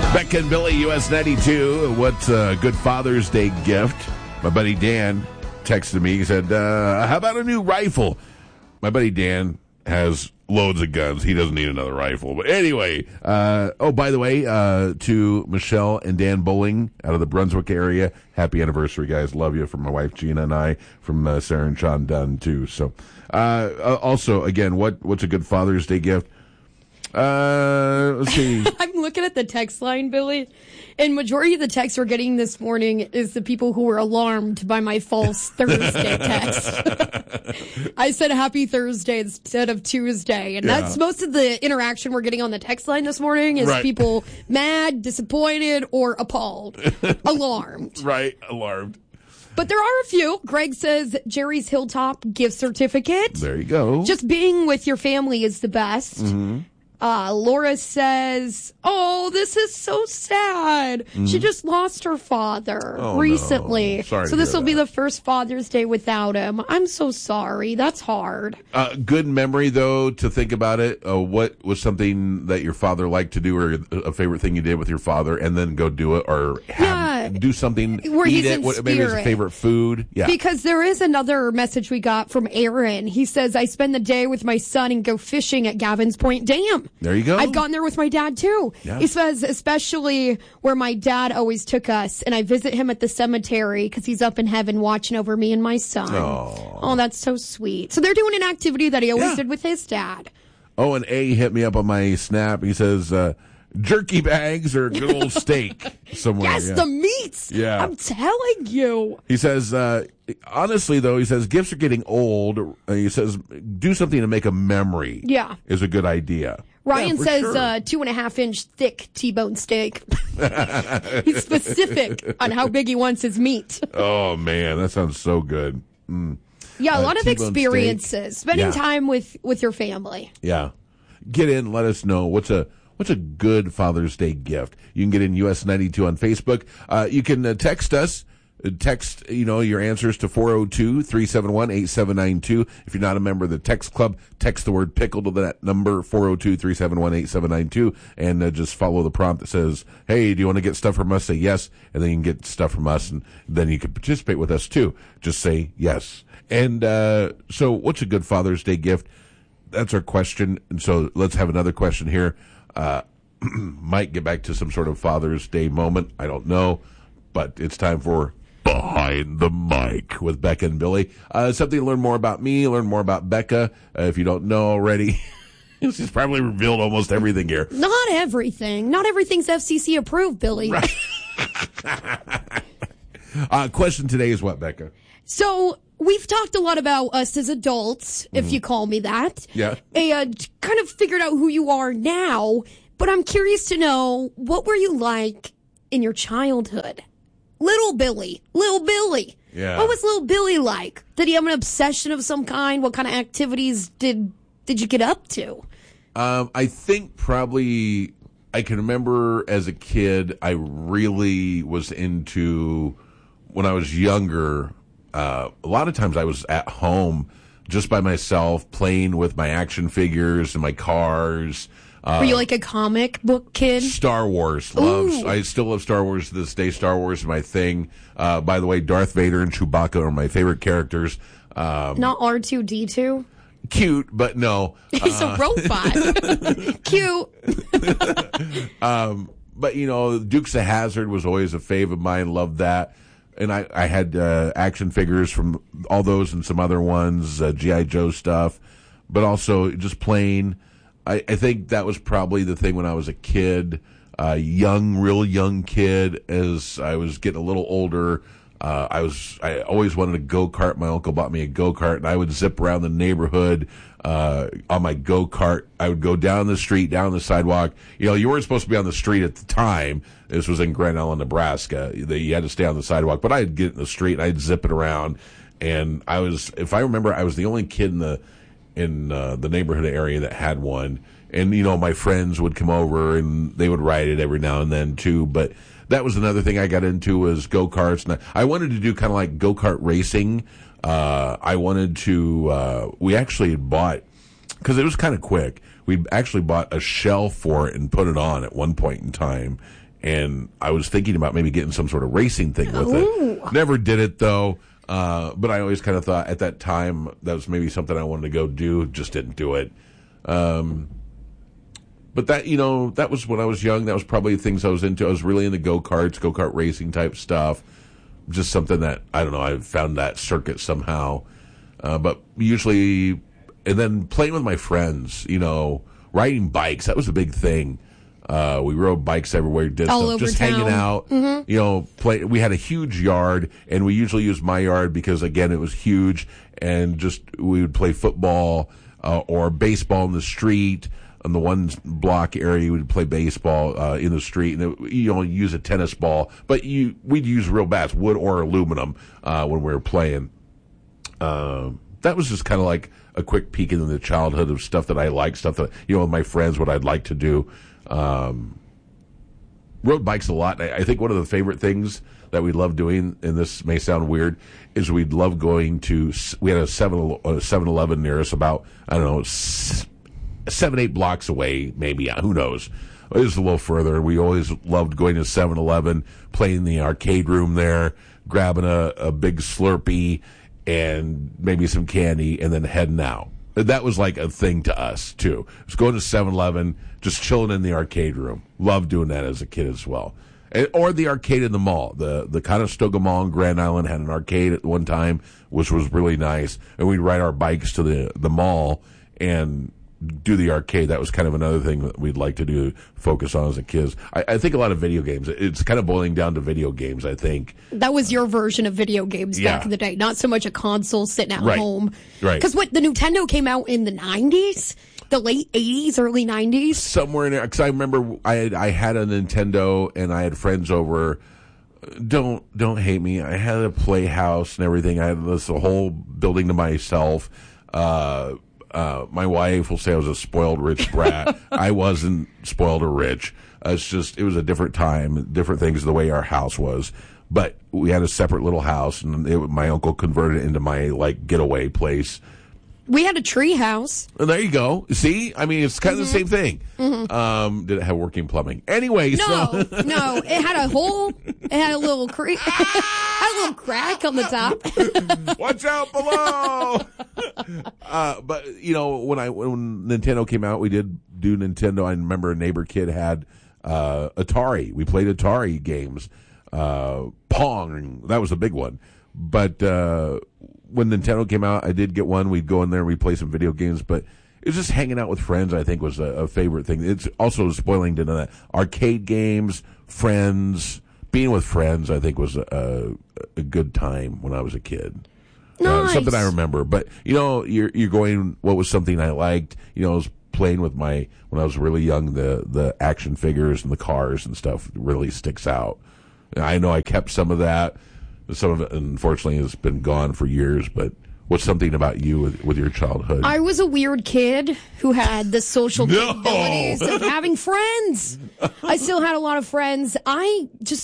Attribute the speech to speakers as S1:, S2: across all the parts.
S1: Becca and Billy, US 92. What's a good Father's Day gift? My buddy Dan texted me. He said, how about a new rifle? My buddy Dan has loads of guns. He doesn't need another rifle. But anyway, by the way, to Michelle and Dan Bowling out of the Brunswick area, happy anniversary, guys. Love you, from my wife Gina and I, from Sarah and Sean Dunn, too. So, also, again, what's a good Father's Day gift? Let's see.
S2: I'm looking at the text line, Billy, and majority of the texts we're getting this morning is the people who were alarmed by my false Thursday text. I said happy Thursday instead of Tuesday, and that's most of the interaction we're getting on the text line this morning is people mad, disappointed, or appalled. Alarmed.
S1: Right, alarmed.
S2: But there are a few. Greg says Jerry's Hilltop gift certificate.
S1: There you go.
S2: Just being with your family is the best. Mm-hmm. Laura says, oh, this is so sad. Mm-hmm. She just lost her father recently.
S1: No. Sorry
S2: so this will be the first Father's Day without him. I'm so sorry. That's hard.
S1: Good memory, though, to think about it. What was something that your father liked to do, or a favorite thing you did with your father, and then go do it, or do something,
S2: where
S1: eat
S2: he's
S1: it,
S2: in
S1: maybe his favorite food. Yeah.
S2: Because there is another message we got from Aaron. He says, I spend the day with my son and go fishing at Gavin's Point Dam.
S1: There you go.
S2: I've gone there with my dad, too.
S1: Yeah.
S2: He says, especially where my dad always took us, and I visit him at the cemetery because he's up in heaven watching over me and my son. Oh, that's so sweet. So they're doing an activity that he always did with his dad.
S1: Oh, and A hit me up on my Snap. He says, jerky bags or a good old steak somewhere.
S2: Yes, the meats.
S1: Yeah.
S2: I'm telling you.
S1: He says, honestly, though, he says, gifts are getting old. He says, do something to make a memory.
S2: Yeah.
S1: Is a good idea.
S2: Ryan says 2.5-inch thick T-bone steak. He's specific on how big he wants his meat.
S1: Oh, man, that sounds so good. Mm.
S2: Yeah, a lot of
S1: T-bone
S2: experiences.
S1: Steak.
S2: Spending time with your family.
S1: Yeah. Get in, let us know. What's a good Father's Day gift? You can get in US 92 on Facebook. You can text us. Text, your answers to 402-371-8792. If you're not a member of the text club, text the word pickle to that number, 402-371-8792, and just follow the prompt that says, hey, do you want to get stuff from us? Say yes, and then you can get stuff from us, and then you can participate with us too. Just say yes. And so what's a good Father's Day gift? That's our question. And so let's have another question here. Might get back to some sort of Father's Day moment. I don't know, but it's time for Behind the Mic with Becca and Billy. Something to learn more about me, learn more about Becca. If you don't know already, she's probably revealed almost everything here.
S2: Not everything. Not everything's FCC approved, Billy.
S1: Right. Question today is what, Becca?
S2: So we've talked a lot about us as adults, if you call me that.
S1: Yeah.
S2: And kind of figured out who you are now. But I'm curious to know, what were you like in your childhood? Little Billy.
S1: Yeah.
S2: What was little Billy like? Did he have an obsession of some kind? What kind of activities did you get up to?
S1: I think probably I can remember as a kid, I really was into, when I was younger, a lot of times I was at home just by myself playing with my action figures and my cars.
S2: Were you like a comic book kid?
S1: Star Wars. I still love Star Wars to this day. Star Wars is my thing. By the way, Darth Vader and Chewbacca are my favorite characters.
S2: Not R2-D2?
S1: Cute, but no.
S2: He's a robot. Cute.
S1: But, Dukes of Hazzard was always a fave of mine. Loved that. And I had action figures from all those and some other ones, G.I. Joe stuff, but also just playing. I think that was probably the thing when I was a kid, real young kid. As I was getting a little older, I always wanted a go-kart. My uncle bought me a go-kart, and I would zip around the neighborhood on my go-kart. I would go down the street, down the sidewalk. You weren't supposed to be on the street at the time. This was in Grand Island, Nebraska. You had to stay on the sidewalk, but I'd get in the street and I'd zip it around. And if I remember, I was the only kid in the neighborhood area that had one. And, my friends would come over and they would ride it every now and then too. But that was another thing I got into, was go-karts. And I wanted to do kind of like go-kart racing. I wanted to, we actually had bought, because it was kind of quick, we actually bought a shell for it and put it on at one point in time. And I was thinking about maybe getting some sort of racing thing with it. Never did it, though. But I always kind of thought at that time that was maybe something I wanted to go do. Just didn't do it. But that, that was when I was young. That was probably things I was into. I was really into go-kart racing type stuff. Just something that, I don't know, I found that circuit somehow. But usually, and then playing with my friends, riding bikes, that was a big thing. We rode bikes everywhere, did
S2: all
S1: stuff,
S2: over
S1: just
S2: town.
S1: hanging out, play. We had a huge yard, and we usually used my yard because, again, it was huge, and just we would play football or baseball in the street. On the one block area, we'd play baseball in the street, and use a tennis ball, but we'd use real bats, wood or aluminum, when we were playing. That was just kind of like a quick peek into the childhood of stuff that I liked, stuff that with my friends, what I'd like to do. Rode bikes a lot. I think one of the favorite things that we loved doing, and this may sound weird, is we'd love going to. We had a 7-Eleven near us, about 7-8 blocks away, maybe, who knows. It was a little further. We always loved going to 7-Eleven, playing in the arcade room there, grabbing a big Slurpee and maybe some candy, and then heading out. That was like a thing to us, too. It was going to 7-Eleven, just chilling in the arcade room. Loved doing that as a kid as well. Or the arcade in the mall. The Conestoga Mall in Grand Island had an arcade at one time, which was really nice. And we'd ride our bikes to the mall and do the arcade. That was kind of another thing that we'd like to do, focus on as a kids. I think a lot of video games. It's kind of boiling down to video games, I think.
S2: That was your version of video games back in the day. Not so much a console sitting at home.
S1: Right.
S2: Because the Nintendo came out in the 90s? The late 80s, early 90s?
S1: Somewhere in there. Because I remember I had a Nintendo and I had friends over. Don't hate me. I had a playhouse and everything. I had this whole building to myself. My wife will say I was a spoiled rich brat. I wasn't spoiled or rich. It was a different time, different things, the way our house was. But we had a separate little house, and my uncle converted it into my, getaway place.
S2: We had a tree house.
S1: And there you go. See? I mean, it's kind of the same thing.
S2: Mm-hmm.
S1: Did it have working plumbing? Anyway,
S2: no. It had a hole. It had a little creek. Had a little crack on the top.
S1: Watch out below. But when Nintendo came out, we did do Nintendo. I remember a neighbor kid had Atari. We played Atari games. Pong, that was a big one. But when Nintendo came out, I did get one. We'd go in there and we'd play some video games. But it was just hanging out with friends, I think, was a favorite thing. It's also spoiling to know that arcade games, friends, being with friends, I think was a good time when I was a kid.
S2: Nice.
S1: Something I remember. But, you're going, what was something I liked? I was playing with when I was really young, the action figures and the cars and stuff really sticks out. And I know I kept some of that. Some of it, unfortunately, has been gone for years, but what's something about you with your childhood?
S2: I was a weird kid who had the social capabilities of having friends. I still had a lot of friends. I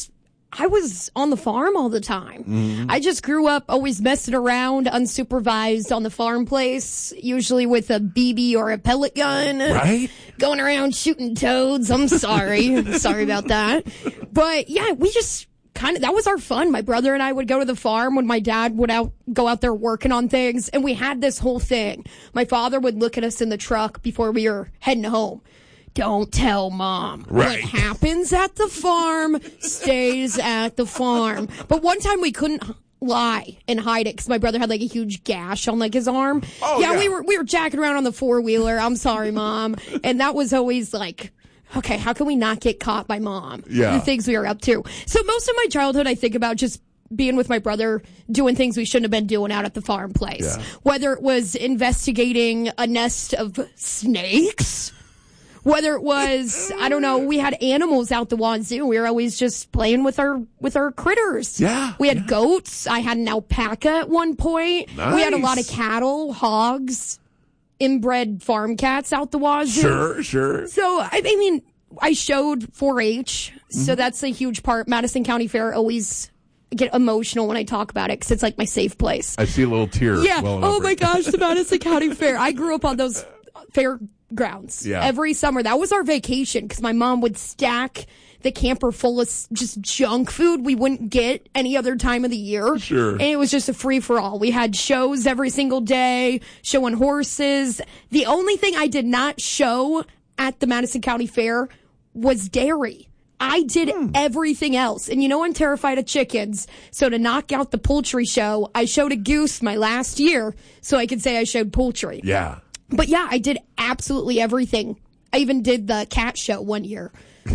S2: was on the farm all the time. Mm-hmm. I just grew up always messing around, unsupervised on the farm place, usually with a BB or a pellet gun.
S1: Right?
S2: Going around shooting toads. I'm sorry. Sorry about that. But yeah, we just that was our fun. My brother and I would go to the farm when my dad would go out there working on things, and we had this whole thing. My father would look at us in the truck before we were heading home. Don't tell Mom.
S1: Right.
S2: What happens at the farm stays at the farm. But one time we couldn't lie and hide it because my brother had a huge gash on his arm.
S1: Oh, yeah.
S2: We were jacking around on the 4-wheeler. I'm sorry, Mom. And that was always okay, how can we not get caught by Mom?
S1: Yeah.
S2: The things we were up to. So most of my childhood, I think about just being with my brother, doing things we shouldn't have been doing out at the farm place. Yeah. Whether it was investigating a nest of snakes, whether it was, I don't know, we had animals out the wazoo. We were always just playing with our critters.
S1: Yeah.
S2: We had goats. I had an alpaca at one point.
S1: Nice.
S2: We had a lot of cattle, hogs, inbred farm cats out the wazoo.
S1: Sure.
S2: So, I mean, I showed 4-H, so that's a huge part. Madison County Fair, always get emotional when I talk about it because it's my safe place.
S1: I see a little tear.
S2: Yeah. Oh my gosh, the Madison County Fair. I grew up on those fairgrounds every summer. That was our vacation because my mom would stack the camper full of just junk food we wouldn't get any other time of the year.
S1: Sure.
S2: And it was just a free-for-all. We had shows every single day, showing horses. The only thing I did not show at the Madison County Fair was dairy. I did everything else. And I'm terrified of chickens. So to knock out the poultry show, I showed a goose my last year so I could say I showed poultry.
S1: Yeah.
S2: But yeah, I did absolutely everything. I even did the cat show one year.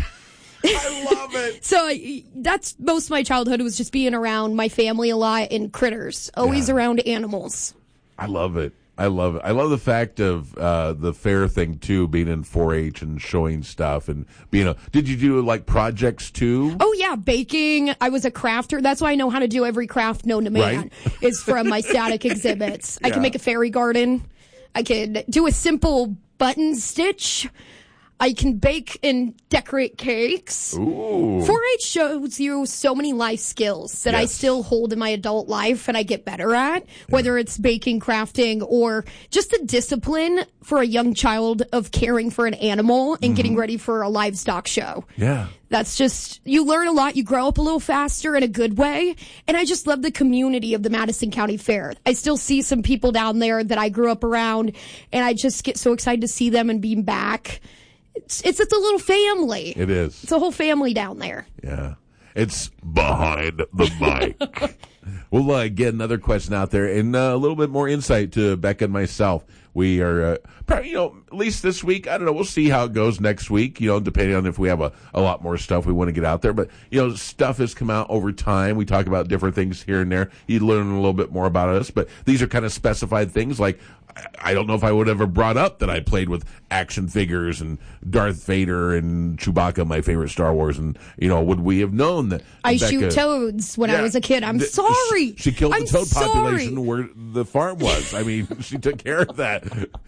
S1: I love it.
S2: So that's most of my childhood, was just being around my family a lot and critters, always around animals.
S1: I love it. I love it. I love the fact of the fair thing too, being in 4-H and showing stuff and being did you do like projects too?
S2: Oh yeah, baking. I was a crafter. That's why I know how to do every craft known to man.
S1: Right.
S2: Is from my static exhibits. I can make a fairy garden. I can do a simple button stitch. I can bake and decorate cakes.
S1: Ooh.
S2: 4-H shows you so many life skills that I still hold in my adult life and I get better at, whether it's baking, crafting, or just the discipline for a young child of caring for an animal and getting ready for a livestock show.
S1: Yeah.
S2: That's just, you learn a lot. You grow up a little faster in a good way. And I just love the community of the Madison County Fair. I still see some people down there that I grew up around, and I just get so excited to see them and being back. It's a little family.
S1: It is.
S2: It's a whole family down there.
S1: Yeah. It's behind the mic. We'll get another question out there and a little bit more insight to Becca and myself. We are, probably, at least this week, I don't know, we'll see how it goes next week, depending on if we have a lot more stuff we want to get out there. But, stuff has come out over time. We talk about different things here and there. You learn a little bit more about us. But these are kind of specified things. Like, I don't know if I would have ever brought up that I played with action figures and Darth Vader and Chewbacca, my favorite Star Wars. And, would we have known that
S2: I
S1: Becca,
S2: shoot toads when I was a kid. I'm sorry.
S1: She killed
S2: I'm
S1: the toad
S2: sorry.
S1: population where the farm was. I mean, she took care of that.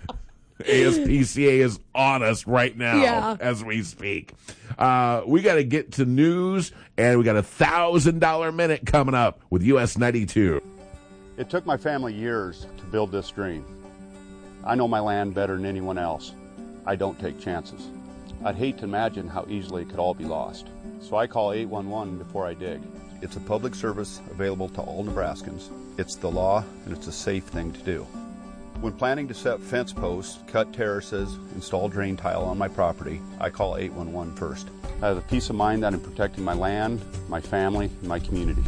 S1: ASPCA is on us right now as we speak. We got to get to news, and we got a $1,000 minute coming up with US 92.
S3: It took my family years to build this dream. I know my land better than anyone else. I don't take chances. I'd hate to imagine how easily it could all be lost. So I call 811 before I dig. It's a public service available to all Nebraskans. It's the law, and it's a safe thing to do. When planning to set fence posts, cut terraces, install drain tile on my property, I call 811 first. I have the peace of mind that I'm protecting my land, my family, and my community.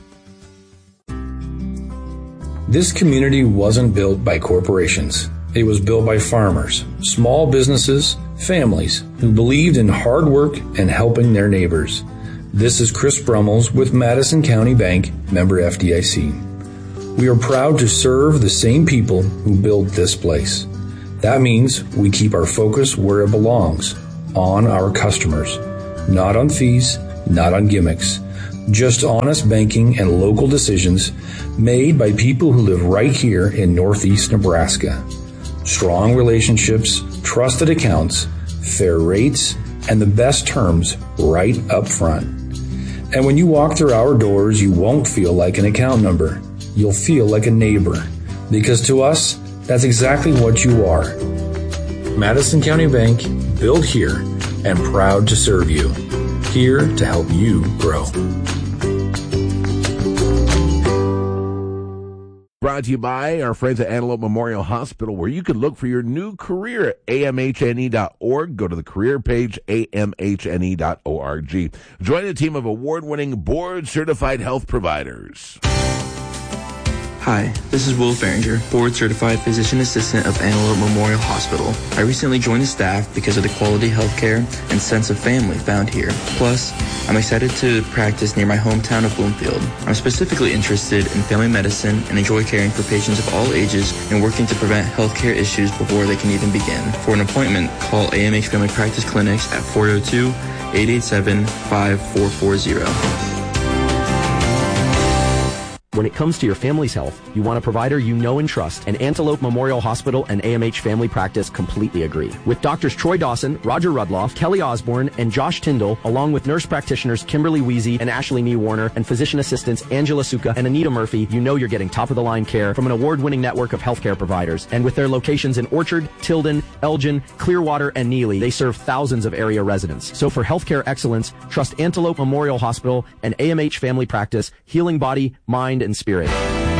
S4: This community wasn't built by corporations. It was built by farmers, small businesses, families who believed in hard work and helping their neighbors. This is Chris Brummels with Madison County Bank, member FDIC. We are proud to serve the same people who built this place. That means we keep our focus where it belongs, on our customers. Not on fees, not on gimmicks. Just honest banking and local decisions made by people who live right here in Northeast Nebraska. Strong relationships, trusted accounts, fair rates, and the best terms right up front. And when you walk through our doors, you won't feel like an account number. You'll feel like a neighbor, because to us, that's exactly what you are. Madison County Bank, built here and proud to serve you. Here to help you grow.
S1: Brought to you by our friends at Antelope Memorial Hospital, where you can look for your new career at amhne.org. Go to the career page, amhne.org. Join a team of award-winning, board-certified health providers.
S5: Hi, this is Will Farringer, board-certified physician assistant of Antelope Memorial Hospital. I recently joined the staff because of the quality healthcare and sense of family found here. Plus, I'm excited to practice near my hometown of Bloomfield. I'm specifically interested in family medicine and enjoy caring for patients of all ages and working to prevent healthcare issues before they can even begin. For an appointment, call AMH Family Practice Clinics at 402-887-5440.
S6: When it comes to your family's health, You want a provider you know and trust, and Antelope Memorial Hospital and AMH Family Practice completely agree. With Doctors Troy Dawson, Roger Rudloff, Kelly Osborne, and Josh Tyndall, along with nurse practitioners Kimberly Weezy and Ashley Nee Warner, and physician assistants Angela Suka and Anita Murphy, you know you're getting top-of-the-line care from an award-winning network of healthcare providers. And with their locations in Orchard, Tilden, Elgin, Clearwater, and Neely, they serve thousands of area residents. So for healthcare excellence, trust Antelope Memorial Hospital and AMH Family Practice, healing body, mind, and spirit.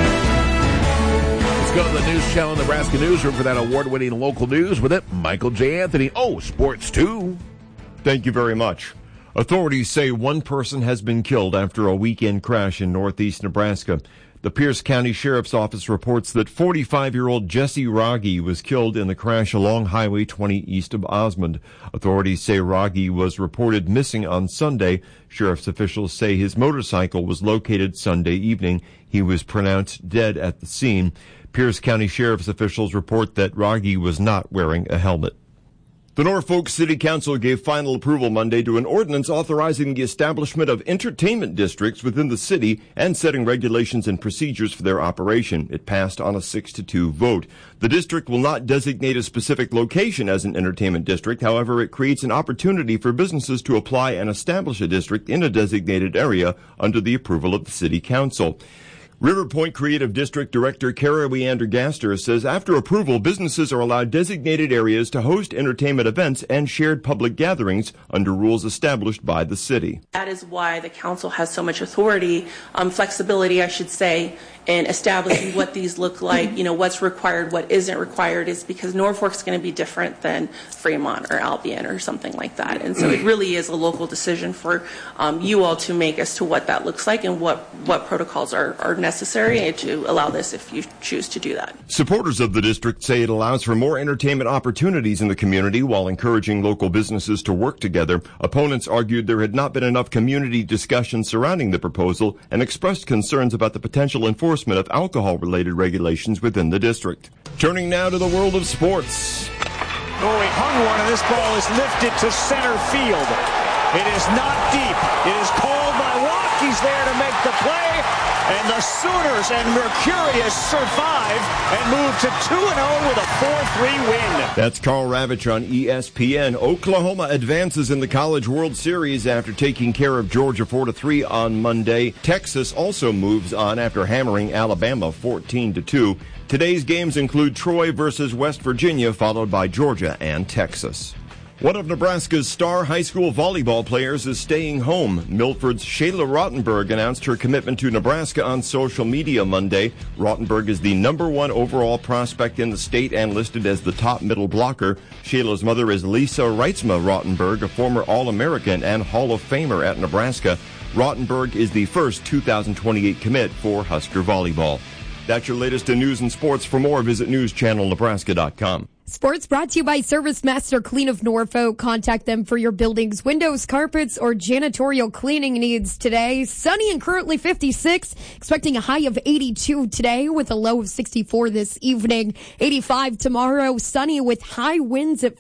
S1: Let's go to the News Channel Nebraska Newsroom for that award-winning local news with it, Michael J. Anthony. Oh, sports too.
S7: Thank you very much. Authorities say one person has been killed after a weekend crash in northeast Nebraska. The Pierce County Sheriff's Office reports that 45-year-old Jesse Raggi was killed in the crash along Highway 20 east of Osmond. Authorities say Raggi was reported missing on Sunday. Sheriff's officials say his motorcycle was located Sunday evening. He was pronounced dead at the scene. Pierce County Sheriff's officials report that Raggi was not wearing a helmet. The Norfolk City Council gave final approval Monday to an ordinance authorizing the establishment of entertainment districts within the city and setting regulations and procedures for their operation. It passed on a 6-2 vote. The district will not designate a specific location as an entertainment district. However, it creates an opportunity for businesses to apply and establish a district in a designated area under the approval of the City Council. River Point Creative District Director Kara Weander-Gaster says after approval, businesses are allowed designated areas to host entertainment events and shared public gatherings under rules established by the city.
S8: That is why the council has so much authority, flexibility, I should say, in establishing what these look like, what's required, what isn't required, is because Norfolk's going to be different than Fremont or Albion or something like that. And so it really is a local decision for you all to make as to what that looks like and what protocols are necessary to allow this if you choose to do that.
S7: Supporters of the district say it allows for more entertainment opportunities in the community while encouraging local businesses to work together. Opponents argued there had not been enough community discussion surrounding the proposal and expressed concerns about the potential enforcement of alcohol-related regulations within the district. Turning now to the world of sports.
S9: Oh, he hung one, and this ball is lifted to center field. It is not deep. It is called by Watt. He's there to make the play. And the Sooners and Mercurius survive and move to 2-0 with a 4-3 win.
S7: That's Carl Ravitch on ESPN. Oklahoma advances in the College World Series after taking care of Georgia 4-3 on Monday. Texas also moves on after hammering Alabama 14-2. Today's games include Troy versus West Virginia, followed by Georgia and Texas. One of Nebraska's star high school volleyball players is staying home. Milford's Shayla Rottenberg announced her commitment to Nebraska on social media Monday. Rottenberg is the #1 overall prospect in the state and listed as the top middle blocker. Shayla's mother is Lisa Reitzma Rottenberg, a former All-American and Hall of Famer at Nebraska. Rottenberg is the first 2028 commit for Husker volleyball. That's your latest in news and sports. For more, visit newschannelnebraska.com.
S2: Sports brought to you by Service Master Clean of Norfolk. Contact them for your building's windows, carpets, or janitorial cleaning needs today. Sunny and currently 56. Expecting a high of 82 today with a low of 64 this evening. 85 tomorrow. Sunny with high winds at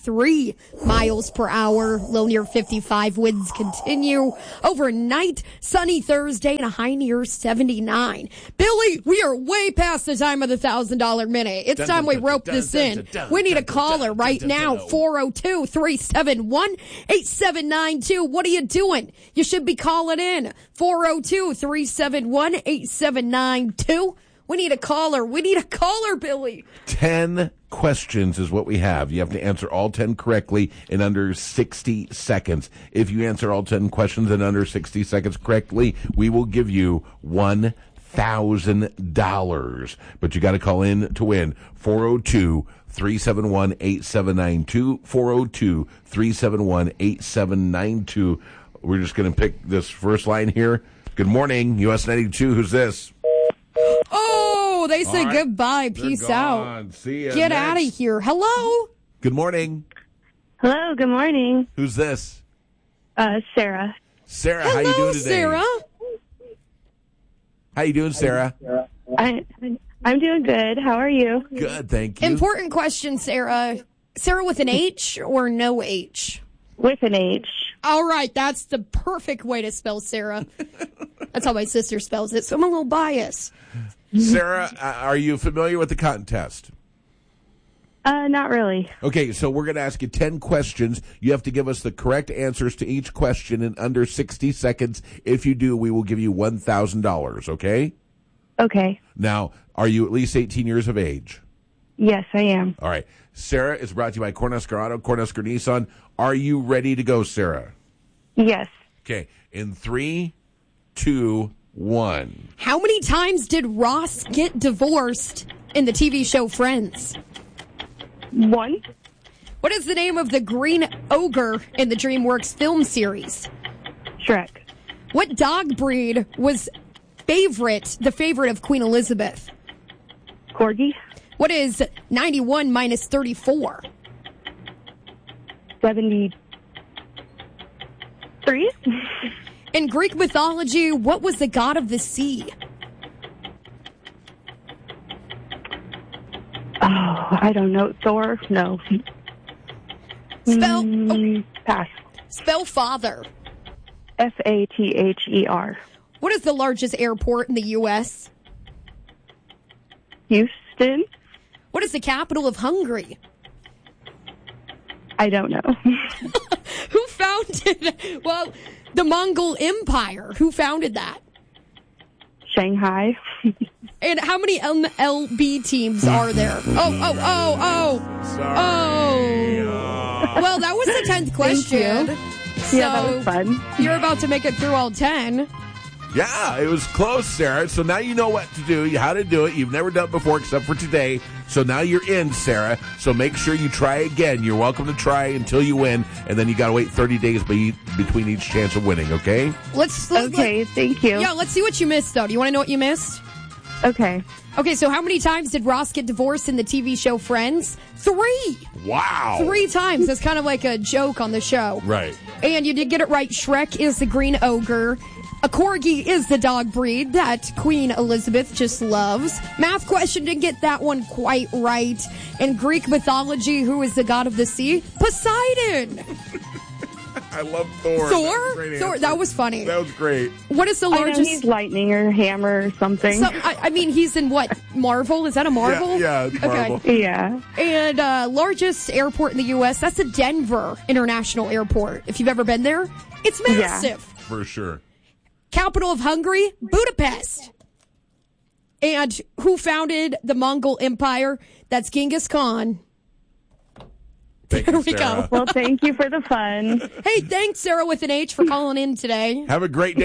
S2: 43 miles per hour. Low near 55. Winds continue. Overnight, sunny Thursday and a high near 79. Billy, we are way past the time of the $1,000 minute. It's time we rope this in. We need a caller right now, 402-371-8792. What are you doing? You should be calling in, 402-371-8792. We need a caller. We need a caller, Billy.
S1: 10 questions is what we have. You have to answer all 10 correctly in under 60 seconds. If you answer all 10 questions in under 60 seconds correctly, we will give you $1,000. But you got to call in to win. 402-371-8792, 402-371-8792. We're just going to pick this first line here. Good morning, US 92. Who's this?
S2: Oh, they said goodbye. Peace out.
S1: See ya.
S2: Get out of here. Hello?
S1: Good morning.
S10: Hello, good morning.
S1: Who's this?
S10: Sarah.
S1: Sarah,
S2: Hello,
S1: how you doing today?
S2: Sarah.
S1: How you doing, Sarah?
S10: I'm doing good. How are you?
S1: Good, thank you.
S2: Important question, Sarah. Sarah with an H or no H?
S10: With an H.
S2: All right, that's the perfect way to spell Sarah. That's how my sister spells it, so I'm a little biased.
S1: Sarah, are you familiar with the contest?
S10: Not really.
S1: Okay, so we're going to ask you 10 questions. You have to give us the correct answers to each question in under 60 seconds. If you do, we will give you $1,000, okay?
S10: Okay.
S1: Now, are you at least 18 years of age?
S10: Yes, I am.
S1: All right. Sarah is brought to you by Cornhusker Auto, Cornhusker Nissan. Are you ready to go, Sarah?
S10: Yes.
S1: Okay, in 3, 2, 1.
S2: How many times did Ross get divorced in the TV show Friends?
S10: 1.
S2: What is the name of the green ogre in the DreamWorks film series?
S10: Shrek.
S2: What dog breed was the favorite of Queen Elizabeth?
S10: Corgi.
S2: What is 91 minus 34?
S10: 73.
S2: In Greek mythology, what was the god of the sea?
S10: Oh, I don't know. Thor? No. Pass.
S2: Spell father.
S10: Father.
S2: What is the largest airport in the U.S.?
S10: Houston?
S2: What is the capital of Hungary?
S10: I don't know.
S2: Who founded, the Mongol Empire? Who founded that?
S10: Shanghai.
S2: And how many MLB teams are there? Oh.
S1: Sorry.
S2: Well, that was the 10th question.
S10: So yeah, that was fun.
S2: You're about to make it through all 10.
S1: Yeah, it was close, Sarah. So now you know what to do, how to do it. You've never done it before except for today. So now you're in, Sarah. So make sure you try again. You're welcome to try until you win, and then you got to wait 30 days between each chance of winning, okay?
S10: Okay, thank you.
S2: Yeah, let's see what you missed, though. Do you want to know what you missed?
S10: Okay.
S2: Okay, so how many times did Ross get divorced in the TV show Friends? 3.
S1: Wow.
S2: 3 times. That's kind of like a joke on the show.
S1: Right.
S2: And you did get it right. Shrek is the green ogre. A corgi is the dog breed that Queen Elizabeth just loves. Math question didn't get that one quite right. In Greek mythology, who is the god of the sea? Poseidon.
S1: I love Thor.
S2: Thor? That was funny.
S1: That was great.
S2: What is the largest?
S10: I know he's lightning or hammer or something.
S2: I mean, he's in what? Marvel? Is that a Marvel?
S1: Yeah, it's Marvel.
S2: Okay.
S10: Yeah.
S2: And largest airport in the U.S., that's the Denver International Airport. If you've ever been there, it's massive.
S10: Yeah.
S1: For sure.
S2: Capital of Hungary, Budapest. And who founded the Mongol Empire? That's Genghis Khan.
S1: Thank
S2: There
S1: you,
S2: we
S1: Sarah.
S2: go.
S10: Well, thank you for the fun.
S2: Hey, thanks, Sarah with an H, for calling in today.
S1: Have a great day.